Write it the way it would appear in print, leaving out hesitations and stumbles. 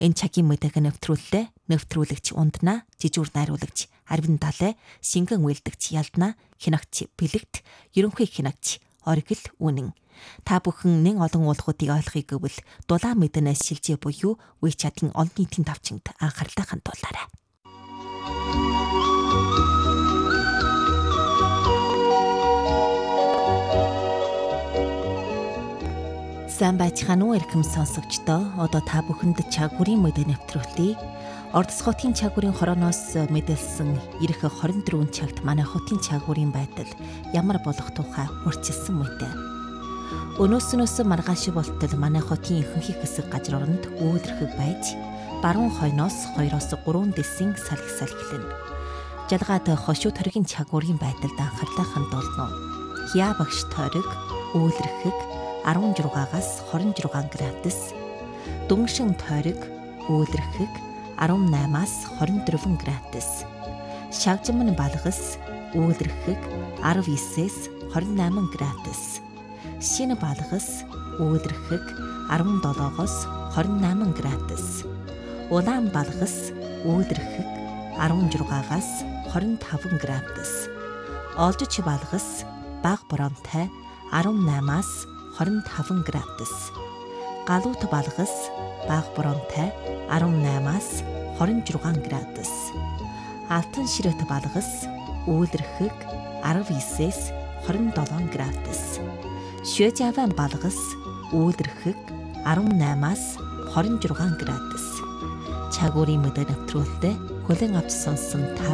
Энэ цагийн мэдээг нэвтрүүлэгч Унднаа, жижүүр найруулагч Арвин Далай, шингэн үйлдэгч Ялднаа, хянагч Бэлэгт, ерөнхий хянагч Оргил Үнэн. Та бүхэн нэн олон уулгуудыг ойлгохыг гэвэл дулаан мэдэнээс шилжээ буюу WeChat-ийн олон нийтийн давчинд анхаарлаа хандуулаарай. Сайн байцгаана уу эрхэм сонсогчдоо. Одоо та бүхэнд чагварын мэдээ нэвтрүүлье. Ордос хотын чагварын хорооноос мэдээлсэн ирэх 24 цагт манай хотын чагварын байдал ямар болох тухай урьдчилсан мэдээ. Өнөөснөөс маргааш болтол манай хотын ихэнх хэсэг газар оронд үүлэрхэг байж баруун хойноос 2-3 дэсийн салхи эхэлнэ. Жалгаад хошуу тойргийн чагварын байдалд анхаарлаа хандуулна. Хяа багш тойрог үүлэрхэг 16-аас 26 градус, дүншин тойрог үүлэрхэг 18-аас 24 градус, шагжмын балгас үүлэрхэг 19-ээс 28 градус, шинэ балгас үүлэрхэг 17-оос 28 градус, улаан балгас үүлэрхэг 16-аас 25 градус, олжич балгас бага боромтой 18-аас 25 градус, галуут балгас бага боромтой 18-аас 26 градус, алтан ширээт балгас үүлэрхэг 19-ээс 27 градус, шүэжаван балгас үүлэрхэг 18-аас 26 градус. Чагварын мэдээ нэвтрүүлэлтэд хүлээн авч сонсон та